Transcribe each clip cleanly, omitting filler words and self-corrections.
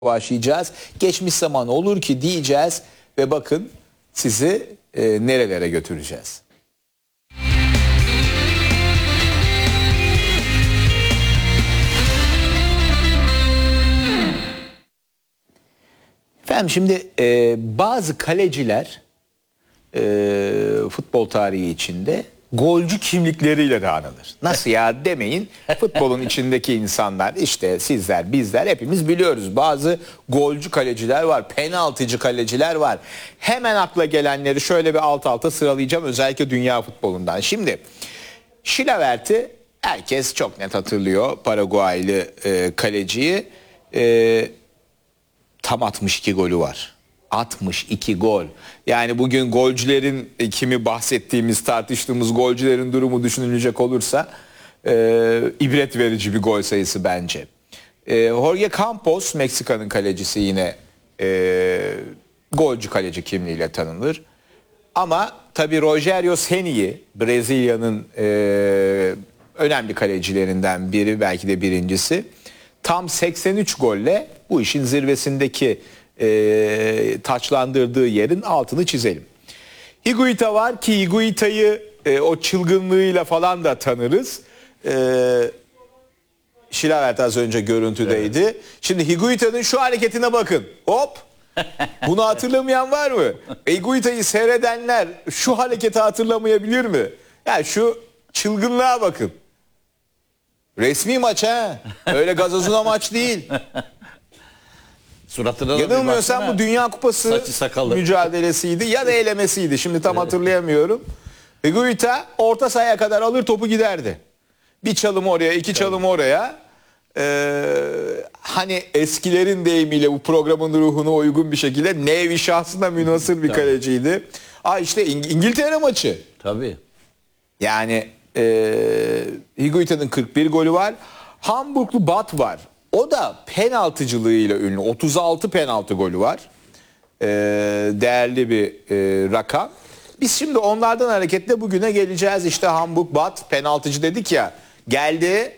başlayacağız. Geçmiş zaman olur ki diyeceğiz ve bakın sizi nerelere götüreceğiz. Efendim şimdi bazı kaleciler futbol tarihi içinde golcü kimlikleriyle de anılır. Nasıl ya demeyin. Futbolun içindeki insanlar işte sizler bizler hepimiz biliyoruz. Bazı golcü kaleciler var. Penaltıcı kaleciler var. Hemen akla gelenleri şöyle bir alt alta sıralayacağım. Özellikle dünya futbolundan. Şimdi Chilavert'i herkes çok net hatırlıyor. Paraguaylı kaleciyi. Tam 62 golü var. 62 gol. Yani bugün golcülerin kimi bahsettiğimiz, tartıştığımız golcülerin durumu düşünülecek olursa ibret verici bir gol sayısı bence. Jorge Campos, Meksika'nın kalecisi yine golcü kaleci kimliğiyle tanınır. Ama tabii Rogério Ceni'yi, Brezilya'nın önemli kalecilerinden biri, belki de birincisi. Tam 83 golle bu işin zirvesindeki taçlandırdığı yerin altını çizelim. Higuita var ki Higuita'yı o çılgınlığıyla falan da tanırız. Chilavert az önce görüntüdeydi. Evet. Şimdi Higuita'nın şu hareketine bakın. Hop! Bunu hatırlamayan var mı? Higuita'yı seyredenler şu hareketi hatırlamayabilir mi? Yani şu çılgınlığa bakın. Resmi maç ha. Öyle gazozuna maç değil. Suratına yanılmıyorsam bu Dünya Kupası mücadelesiydi ya da elemesiydi. Şimdi tam hatırlayamıyorum. Higuita orta sahaya kadar alır topu giderdi. Bir çalım oraya, iki çalım oraya. Hani eskilerin deyimiyle bu programın ruhuna uygun bir şekilde nevi şahsına münhasır bir kaleciydi. İşte İngiltere maçı. Tabii. Yani Higuita'nın 41 golü var. Hamburglu Bat var. O da penaltıcılığıyla ünlü. 36 penaltı golü var. Değerli bir rakam. Biz şimdi onlardan hareketle bugüne geleceğiz. İşte Hamburg Bat penaltıcı dedik ya. Geldi.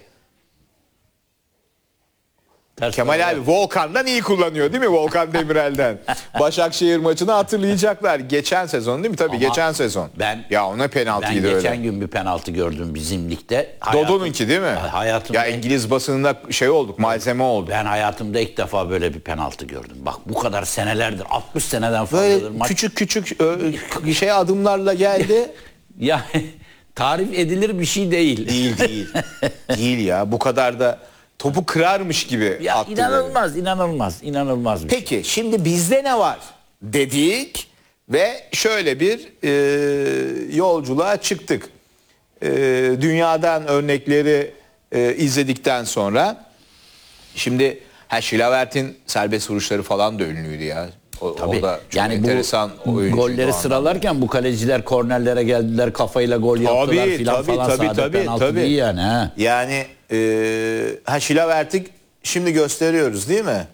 Kemal abi Volkan'dan iyi kullanıyor değil mi? Volkan Demirel'den. Başakşehir maçını hatırlayacaklar. Geçen sezon değil mi? Tabii ama geçen sezon. Ya ona penaltıydı öyle. Ben geçen gün bir penaltı gördüm bizim ligde. Dodo'nunki değil mi? Hayatımda, ya İngiliz basınında şey olduk, malzeme oldu. Ben hayatımda ilk defa böyle bir penaltı gördüm. Bak bu kadar senelerdir, 60 seneden böyle fazladır. Küçük küçük şey adımlarla geldi. Yani tarif edilir bir şey değil. Değil. Değil ya, bu kadar da topu kırarmış gibi ya attı. İnanılmaz. Peki şimdi bizde ne var dedik ve şöyle bir yolculuğa çıktık. Dünyadan örnekleri izledikten sonra şimdi Chilavert'in serbest vuruşları falan da ünlüydü ya. O da çok yani enteresan oyuncu. Golleri sıralarken bu kaleciler kornerlere geldiler, kafayla gol yaptılar falan. Tabii. Değil yani. Ha. Yani Chilavert'i şimdi gösteriyoruz değil mi?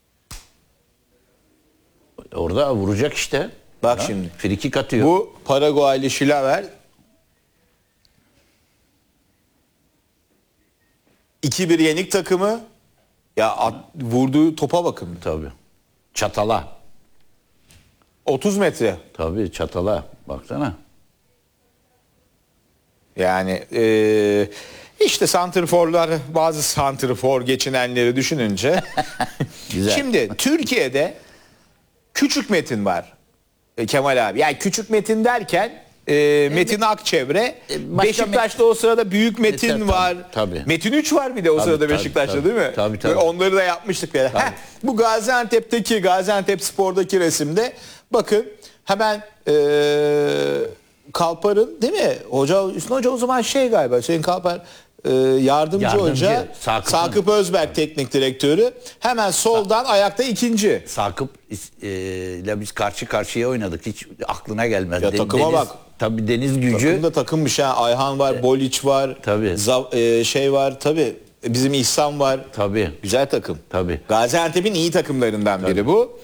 Orada vuracak işte. Bak şimdi. Frikik atıyor. Bu Paraguaylı Chilavert 2-1 yenik takımı. Ya vurduğu topa bakın. Tabii. Çatala. 30 metre. Tabii çatala. Baksana. Yani işte santrforlar, bazı santrfor geçinenleri düşününce. Şimdi Türkiye'de Küçük Metin var. Kemal abi. Yani Küçük Metin derken Metin Akçevre. Beşiktaş'ta o sırada Büyük Metin var. Tabii. Metin 3 var bir de o sırada Beşiktaş'ta değil mi? Tabii. Onları da yapmıştık. Bu Gaziantep Spor'daki resimde bakın hemen Kalpar'ın değil mi? Hüsnü Hoca o zaman galiba Hüseyin Kalpar yardımcı hoca. Sakıp Özberk teknik direktörü. Hemen soldan ayakta ikinci. Sakıp ile biz karşı karşıya oynadık. Hiç aklına gelmez. Ya takıma bak. Tabii Deniz Gücü. Takımda takımmış ha. Ayhan var, Boliç var. Tabii. Var tabii. Bizim İhsan var. Tabii. Güzel takım. Tabii. Gaziantep'in iyi takımlarından biri bu.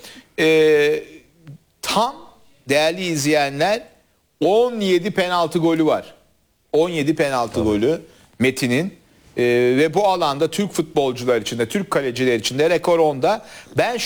Tam değerli izleyenler 17 penaltı golü var. 17 penaltı golü Metin'in. Ve bu alanda Türk futbolcular içinde, Türk kaleciler içinde rekor onda. Ben